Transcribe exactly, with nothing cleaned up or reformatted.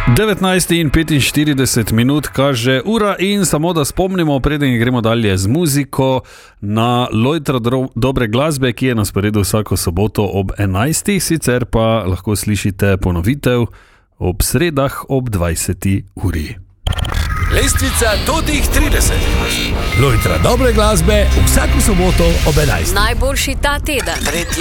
devetnajst in petinštirideset minut kaže ura in samo da spomnimo, preden gremo dalje z muziko, na Lojtra dobre glasbe, ki je na sporedu vsako soboto ob enajstih, sicer pa lahko slišite ponovitev ob sredah ob dvajseti uri. Lestvica totih trideset. Lojtra dobre glasbe vsako soboto ob enajstih. Najboljši ta teden.